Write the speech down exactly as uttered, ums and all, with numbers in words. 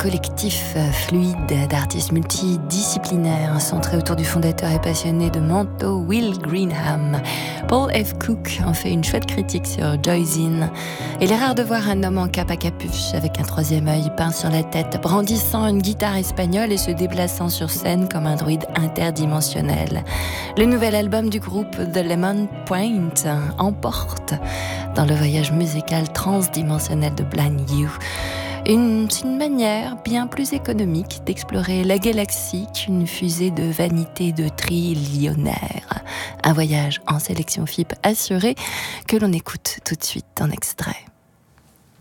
collectif fluide d'artistes multidisciplinaires centré autour du fondateur et passionné de manteau Will Greenham. Paul F. Cook en fait une chouette critique sur Joyzine. Il est rare de voir un homme en cape à capuche avec un troisième œil peint sur la tête, brandissant une guitare espagnole et se déplaçant sur scène comme un druide interdimensionnel. Le nouvel album du groupe The Lemon Point emporte dans le voyage musical transdimensionnel de Blind You. Une, une manière bien plus économique d'explorer la galaxie qu'une fusée de vanité de trillionnaires. Un voyage en sélection F I P assuré que l'on écoute tout de suite en extrait.